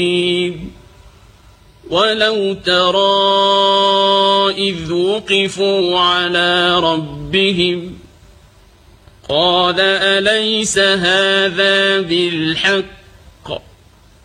ولو ترى إذ وقفوا على ربهم قال أليس هذا بالحق